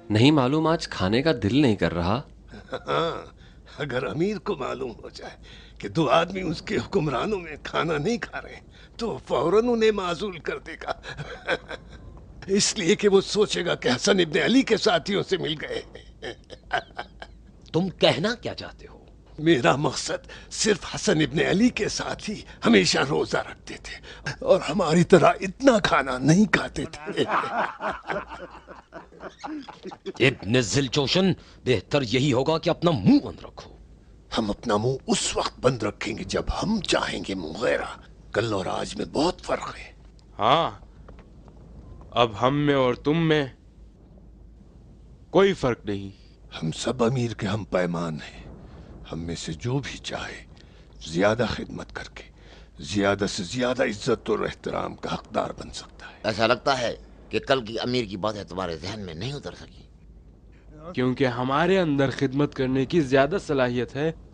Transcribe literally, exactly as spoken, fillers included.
نہیں معلوم آج کھانے کا دل نہیں کر رہا۔ ہاں، اگر امیر کو معلوم ہو جائے کہ دو آدمی اس کے حکمرانوں میں کھانا نہیں کھا رہے تو فوراً انہیں معزول کر دے گا، اس لیے کہ وہ سوچے گا کہ حسن ابن علی کے ساتھیوں سے مل گئے۔ تم کہنا کیا چاہتے ہو؟ میرا مقصد صرف حسن ابن علی کے ساتھ ہی ہمیشہ روزہ رکھتے تھے اور ہماری طرح اتنا کھانا نہیں کھاتے تھے۔ ابن ذیلجوشن، بہتر یہی ہوگا کہ اپنا منہ بند رکھو۔ ہم اپنا منہ اس وقت بند رکھیں گے جب ہم چاہیں گے مغیرہ۔ کل اور آج میں بہت فرق ہے۔ ہاں، اب ہم میں اور تم میں کوئی فرق نہیں۔ ہم سب امیر کے ہم پیمان ہیں۔ ہم میں سے جو بھی چاہے زیادہ خدمت کر کے زیادہ سے زیادہ عزت اور احترام کا حقدار بن سکتا ہے۔ ایسا لگتا ہے کہ کل کی امیر کی باتیں تمہارے ذہن میں نہیں اتر سکی۔ کیونکہ ہمارے اندر خدمت کرنے کی زیادہ صلاحیت ہے۔